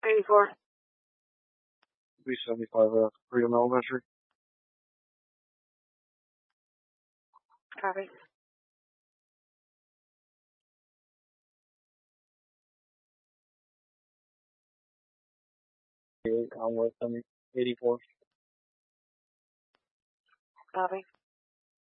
84. B-75, Freedom Elementary. Copy. I'm with them, 84. Copy.